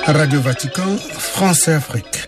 Radio Vatican, France et Afrique.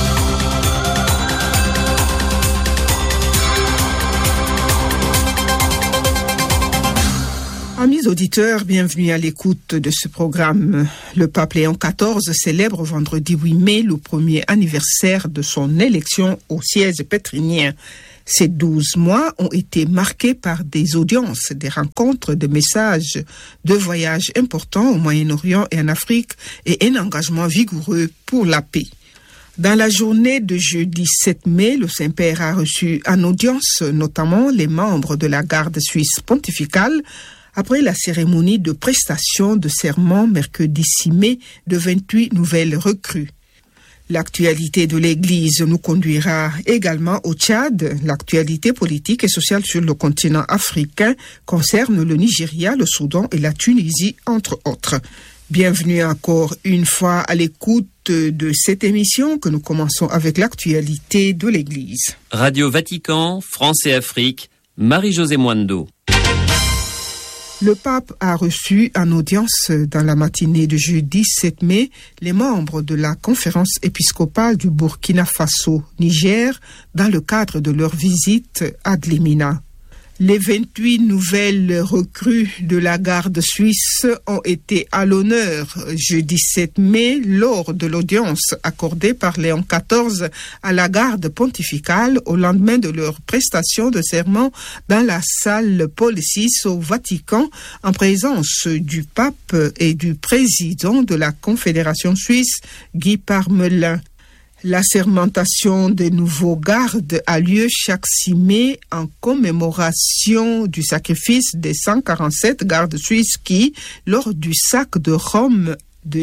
Amis auditeurs, bienvenue à l'écoute de ce programme. Le pape Léon XIV célèbre vendredi 8 mai le premier anniversaire de son élection au siège pétrinien. Ces 12 mois ont été marqués par des audiences, des rencontres, des messages, de voyages importants au Moyen-Orient et en Afrique et un engagement vigoureux pour la paix. Dans la journée de jeudi 7 mai, le Saint-Père a reçu en audience notamment les membres de la garde suisse pontificale après la cérémonie de prestation de serment mercredi 6 mai de 28 nouvelles recrues. L'actualité de l'Église nous conduira également au Tchad. L'actualité politique et sociale sur le continent africain concerne le Nigeria, le Soudan et la Tunisie, entre autres. Bienvenue encore une fois à l'écoute de cette émission que nous commençons avec l'actualité de l'Église. Radio Vatican, France et Afrique, Marie-Josée Mwando. Le pape a reçu en audience dans la matinée de jeudi 7 mai les membres de la conférence épiscopale du Burkina Faso, Niger, dans le cadre de leur visite à Dlimina. Les 28 nouvelles recrues de la garde suisse ont été à l'honneur jeudi 7 mai lors de l'audience accordée par Léon XIV à la garde pontificale au lendemain de leur prestation de serment dans la salle Paul VI au Vatican en présence du pape et du président de la Confédération suisse, Guy Parmelin. La sermentation des nouveaux gardes a lieu chaque 6 mai en commémoration du sacrifice des 147 gardes suisses qui, lors du sac de Rome de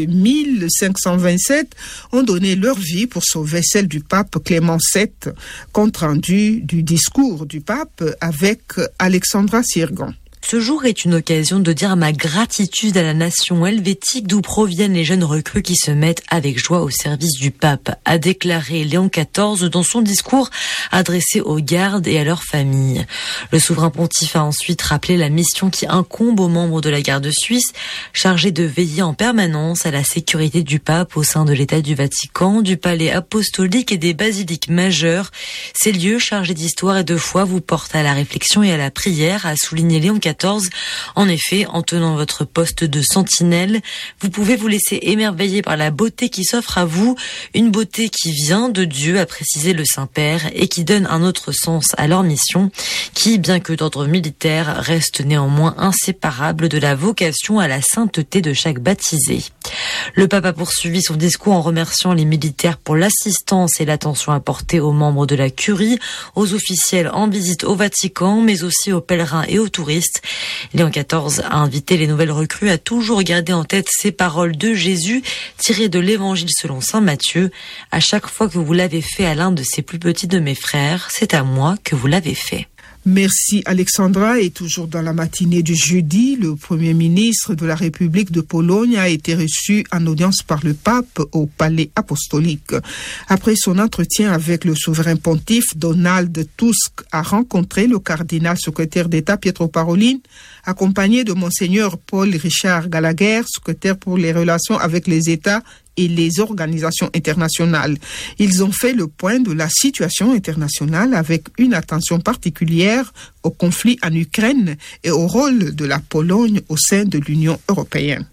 1527, ont donné leur vie pour sauver celle du pape Clément VII. Compte rendu du discours du pape avec Alexandra Sirgan. Ce jour est une occasion de dire ma gratitude à la nation helvétique d'où proviennent les jeunes recrues qui se mettent avec joie au service du pape, a déclaré Léon XIV dans son discours adressé aux gardes et à leurs familles. Le souverain pontife a ensuite rappelé la mission qui incombe aux membres de la garde suisse, chargés de veiller en permanence à la sécurité du pape au sein de l'État du Vatican, du palais apostolique et des basiliques majeures. Ces lieux chargés d'histoire et de foi vous portent à la réflexion et à la prière, a souligné Léon XIV. En effet, en tenant votre poste de sentinelle, vous pouvez vous laisser émerveiller par la beauté qui s'offre à vous, une beauté qui vient de Dieu, a précisé le Saint-Père, et qui donne un autre sens à leur mission, qui, bien que d'ordre militaire, reste néanmoins inséparable de la vocation à la sainteté de chaque baptisé. Le pape a poursuivi son discours en remerciant les militaires pour l'assistance et l'attention apportée aux membres de la curie, aux officiels en visite au Vatican, mais aussi aux pèlerins et aux touristes. Léon XIV a invité les nouvelles recrues à toujours garder en tête ces paroles de Jésus tirées de l'Évangile selon saint Matthieu. À chaque fois que vous l'avez fait à l'un de ces plus petits de mes frères, c'est à moi que vous l'avez fait. Merci Alexandra. Et toujours dans la matinée du jeudi, le Premier ministre de la République de Pologne a été reçu en audience par le pape au palais apostolique. Après son entretien avec le souverain pontife, Donald Tusk a rencontré le cardinal secrétaire d'État Pietro Parolin, accompagné de Monseigneur Paul Richard Gallagher, secrétaire pour les relations avec les États et les organisations internationales. Ils ont fait le point de la situation internationale avec une attention particulière au conflit en Ukraine et au rôle de la Pologne au sein de l'Union européenne.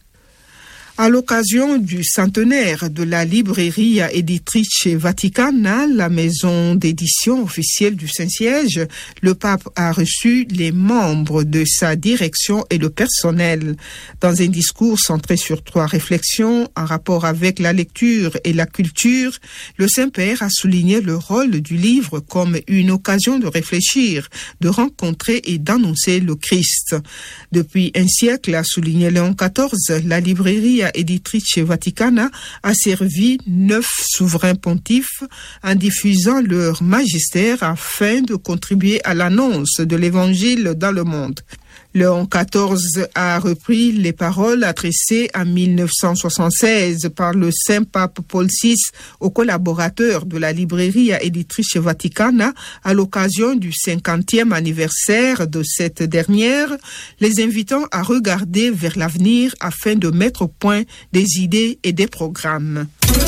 À l'occasion du centenaire de la Libreria Editrice Vaticana, la maison d'édition officielle du Saint-Siège, le pape a reçu les membres de sa direction et le personnel. Dans un discours centré sur 3 réflexions en rapport avec la lecture et la culture, le Saint-Père a souligné le rôle du livre comme une occasion de réfléchir, de rencontrer et d'annoncer le Christ. Depuis un siècle, a souligné Léon XIV, la Libreria Editrice Vaticana a servi 9 souverains pontifes en diffusant leur magistère afin de contribuer à l'annonce de l'Évangile dans le monde. Léon XIV a repris les paroles adressées en 1976 par le Saint-Pape Paul VI aux collaborateurs de la Libreria Editrice Vaticana à l'occasion du 50e anniversaire de cette dernière, les invitant à regarder vers l'avenir afin de mettre au point des idées et des programmes.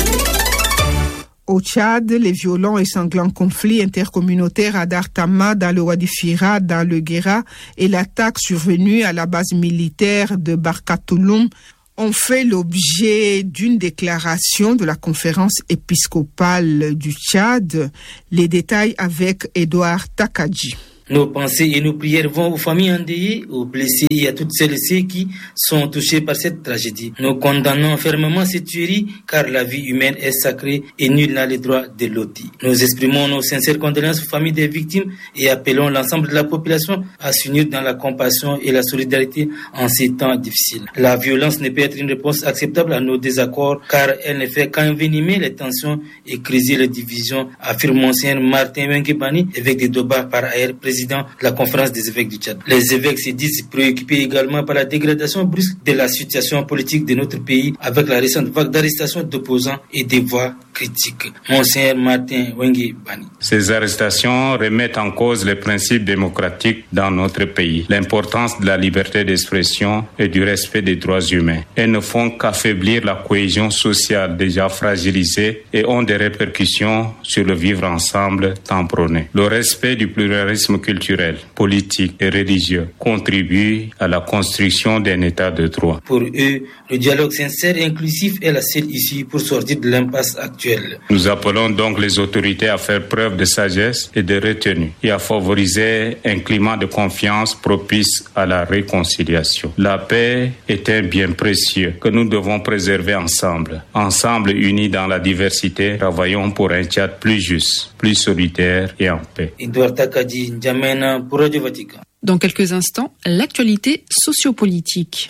Au Tchad, les violents et sanglants conflits intercommunautaires à Dartama, dans le Wadi Fira, dans le Guéra, et l'attaque survenue à la base militaire de Barkatouloum ont fait l'objet d'une déclaration de la conférence épiscopale du Tchad. Les détails avec Edouard Takadji. Nos pensées et nos prières vont aux familles endeuillées, aux blessés et à toutes celles et ceux qui sont touchés par cette tragédie. Nous condamnons fermement cette tuerie car la vie humaine est sacrée et nul n'a le droit de l'ôter. Nous exprimons nos sincères condoléances aux familles des victimes et appelons l'ensemble de la population à s'unir dans la compassion et la solidarité en ces temps difficiles. La violence ne peut être une réponse acceptable à nos désaccords car elle ne fait qu'envenimer les tensions et creuser les divisions, affirme Monseigneur Martin Wengebani, évêque de Doba par ailleurs président de la conférence des évêques du Tchad. Les évêques se disent préoccupés également par la dégradation brusque de la situation politique de notre pays avec la récente vague d'arrestations d'opposants et des voix critiques. Monseigneur Martin Wengebani. Ces arrestations remettent en cause les principes démocratiques dans notre pays, l'importance de la liberté d'expression et du respect des droits humains. Elles ne font qu'affaiblir la cohésion sociale déjà fragilisée et ont des répercussions sur le vivre ensemble tant prôné. Le respect du pluralisme culturel, politique et religieux contribue à la construction d'un état de droit. Pour eux, le dialogue sincère et inclusif est la seule issue pour sortir de l'impasse actuelle. Nous appelons donc les autorités à faire preuve de sagesse et de retenue et à favoriser un climat de confiance propice à la réconciliation. La paix est un bien précieux que nous devons préserver ensemble. Ensemble, unis dans la diversité, travaillons pour un Tchad plus juste, plus solidaire et en paix. Edouard Takadji, N'Djamena pour Radio Vatican. Dans quelques instants, l'actualité sociopolitique.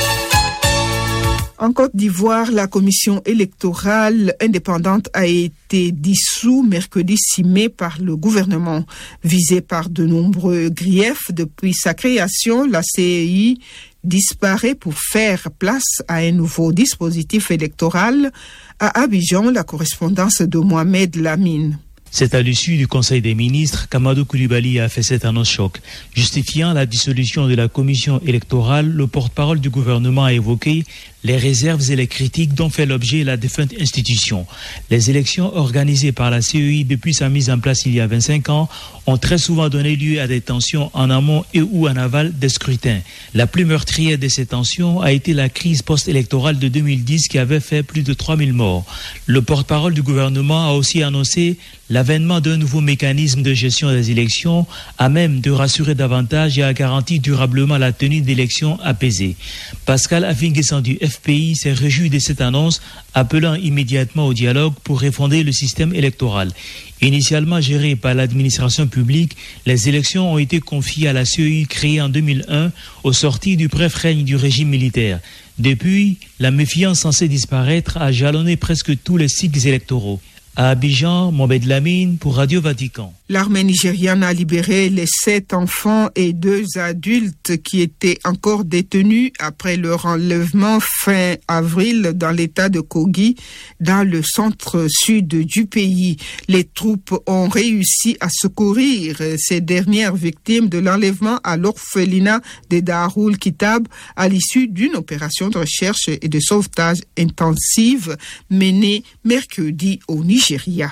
En Côte d'Ivoire, la commission électorale indépendante a été dissoute mercredi 6 mai par le gouvernement. Visée par de nombreux griefs depuis sa création, la CEI disparaît pour faire place à un nouveau dispositif électoral. À Abidjan, la correspondance de Mohamed Lamine. C'est à l'issue du Conseil des ministres qu'Amadou Coulibaly a fait cette annonce choc. Justifiant la dissolution de la commission électorale, le porte-parole du gouvernement a évoqué les réserves et les critiques dont fait l'objet la défunte institution. Les élections organisées par la CEI depuis sa mise en place il y a 25 ans ont très souvent donné lieu à des tensions en amont et ou en aval des scrutins. La plus meurtrière de ces tensions a été la crise post-électorale de 2010 qui avait fait plus de 3000 morts. Le porte-parole du gouvernement a aussi annoncé l'avènement d'un nouveau mécanisme de gestion des élections à même de rassurer davantage et à garantir durablement la tenue d'élections apaisées. Pascal Afinguessan du FPI s'est réjoui de cette annonce, appelant immédiatement au dialogue pour refonder le système électoral. Initialement géré par l'administration publique, les élections ont été confiées à la CEI créée en 2001 au sortir du bref règne du régime militaire. Depuis, la méfiance censée disparaître a jalonné presque tous les cycles électoraux. À Abidjan, Mohamed Lamine pour Radio Vatican. L'armée nigériane a libéré les 7 enfants et 2 adultes qui étaient encore détenus après leur enlèvement fin avril dans l'état de Kogi, dans le centre-sud du pays. Les troupes ont réussi à secourir ces dernières victimes de l'enlèvement à l'orphelinat de Darul Kitab à l'issue d'une opération de recherche et de sauvetage intensive menée mercredi au Nigeria.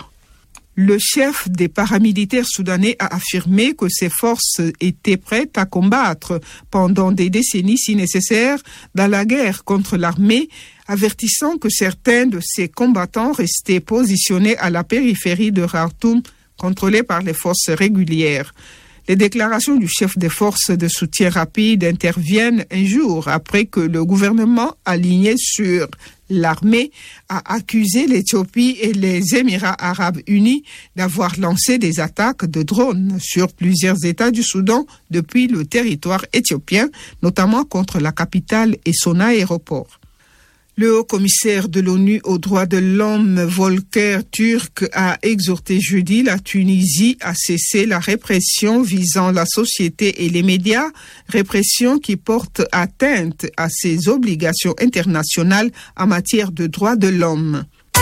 Le chef des paramilitaires soudanais a affirmé que ses forces étaient prêtes à combattre pendant des décennies si nécessaire dans la guerre contre l'armée, avertissant que certains de ces combattants restaient positionnés à la périphérie de Khartoum, contrôlés par les forces régulières. Les déclarations du chef des forces de soutien rapide interviennent un jour après que le gouvernement aligné sur l'armée a accusé l'Éthiopie et les Émirats arabes unis d'avoir lancé des attaques de drones sur plusieurs États du Soudan depuis le territoire éthiopien, notamment contre la capitale et son aéroport. Le haut-commissaire de l'ONU aux droits de l'homme, Volker Turk, a exhorté jeudi la Tunisie à cesser la répression visant la société et les médias, répression qui porte atteinte à ses obligations internationales en matière de droits de l'homme.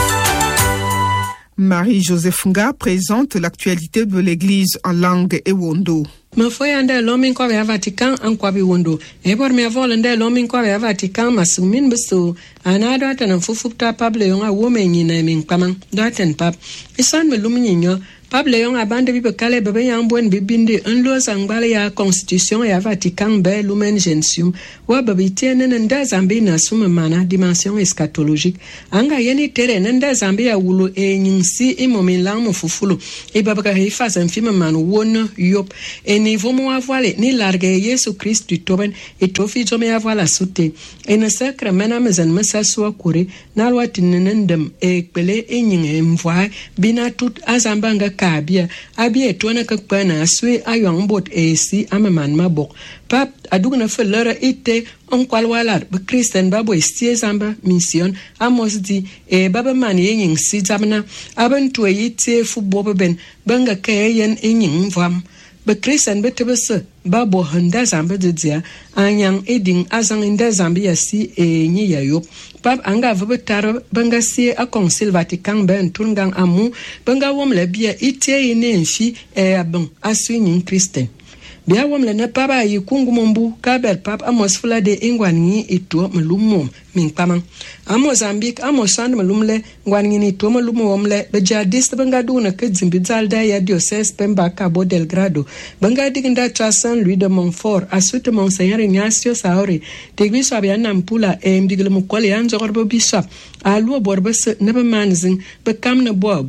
Marie-Joseph Nga présente l'actualité de l'Église en langue Ewondo. Me foi ande l'homme kwa ya Vatican en kwa biwondo e por me vol ande l'homme kwa ya Vatican masumin beso anado atan fufupta pable yonga women na min pamang daten pap isan me luminyo Pable yon abande bi bekale bebe yang buen bibinde un lo zangbale ya constitution ya Vatican be lumen gentium wa bebe tiene nda zambi na suma mana dimension eschatologique anga yeni tere nda zambi ya wulu e nyinsi imomin lang mo fufulu e babaka hifa zanfima manu won yop e niveau mo avale ni large Yesu Christ du toben e tofi jome avala sute e na sacre mena mezen mesa so kure na lwati nenendem e pele e nyinge mvwa bina tout azambanga kabia abia etona kakpana aswe ayong bot esi amaman mabok pap adugna felera ite on kwalwalar be Christian babo estie zamba mission amos di e baba man yin si zamna abantu yite fu bobo ben banga kayen yin vam be Christian betebese babo handa zamba dia anyang eding azang inda zambia si e nyi yayo pap anga vbetar banga si a Concile Vatican ben tungang amu banga wom la bia ite ine nfi e abon aswin Christian bia wom la na papa yi kungumumbu kabel pap amos fula de ingwani ito mlumo min pamang Mozambique amosand malumle ngwani ni to malumo womle be jadist banga duna ke zimbizalda ya diocese Pemba Cabo Delgado banga diginda cha Saint Louis de Montfort asute Monseigneur Ignacio Saori tegbiso abia nampula e mdigile mukole yanzorbo bishop alu borbes nebe manzing be kamne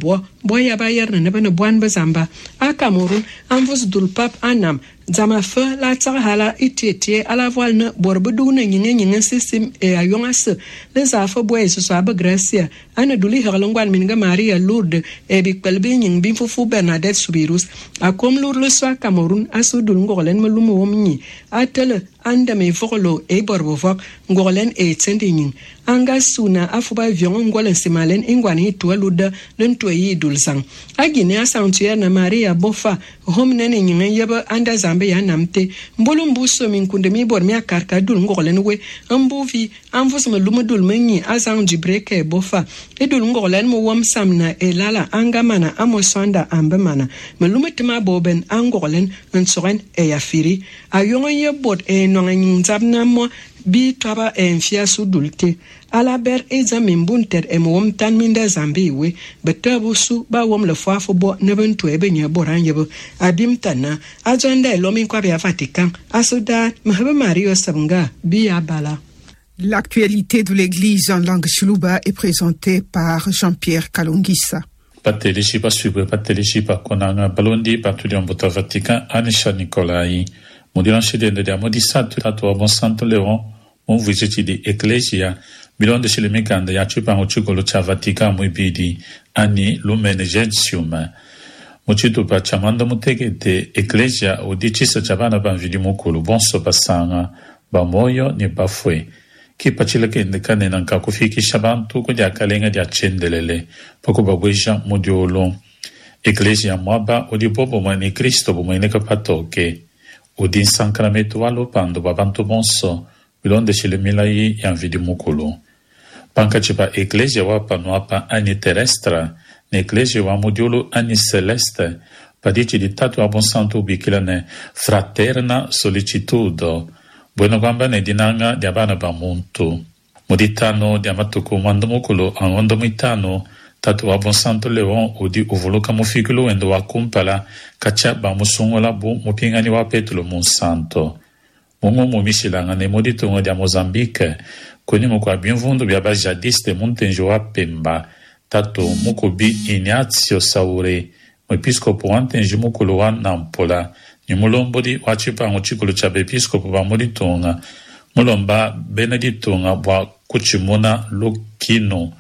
bo ya bayer ne nebe ne bwan bezamba a Cameroun amvus dul pap anam zama fe la tsala itete ala voile ne borbe duna nyinge system e ayonga se les afo boy so aba gracia ana duli herlongwan minga Maria Lourdes e bi pelbe nying bi fufu Bernadette Soubirous akom Lourdes so Cameroun aso dul ngolen malumo womni atele anda me volo e borbo vok ngolen e tsending anga suna afuba vion ngolen simalen ingwani to luda len to yi dulsang agine asantuer na Maria Bofa homnene nyinga yeba anda zambe ya namte mbolumbu so min kunde mi bor mi akarka dul ngolen we ambuvi amvos malumo dul menyi azang jibreke Bofa e dul ngolen mo wom samna e lala anga mana amosonda ambe mana malumo tima boben angolen nsoren e yafiri ayonga yebot e nongin zabna mo bi taba enfia sudulte ala ber examen bunter e mom tan minda zambi we betabu su ba wom le fafo bo nebentu e benya boranyebo abim tana ajonda lomi kwa bia Vatican asoda mahaba Mario Sabunga bi abala. L'actualité de l'Église en langue Chiluba est présentée par Jean-Pierre Kalongisa. Partecipa super partecipa konanga balondi patudion buta Vatican Anisha Nicolai Modilan scedendo di amodissato la tua buon santo Leon un visiti di Ecclesia bilon de chez mekanda ya chupa uchukolo cha Vatican muibidi ani lumen gentium mochito pa chamando muteke de Ecclesia o dicisa chavana ban vidi mukulu bonso pasanga ba moyo ni ba fue ki pachila ke ndekane nan ka kufiki shabantu ko dia kalenga dia chendelele poko bagwisha modiolo Ecclesia mwaba o di bobo mani Cristo bo mani kapatoke o din sacramento walo pando babanto bonso bilonde chez milai yan vidi mukulu panka chipa Ecclesia wapa noapa ani terrestre ne Ecclesia wa modiolo ani celeste padici di tatu a bon santo bikilane fraterna sollicitudo bueno gamba ne dinanga di abana bamuntu moditano di amato comando mukulu anondo mitano tatu a bon santo Leon o di uvoloka mufikulu endo wa kumpala kacha ba musungola bu mupingani wa Petro monsanto mongo momisilanga ne moditongo di Mozambique koni mo kwa bienvundo bia ba jadiste montenjo wa Pemba tatu mukobi Ignazio Saure mo episcopo antenjo mukulu wa Nampola ni mulombodi wa chipa ngochikulu cha episcopo ba moditonga mulomba Benedictonga wa kuchimona Lokino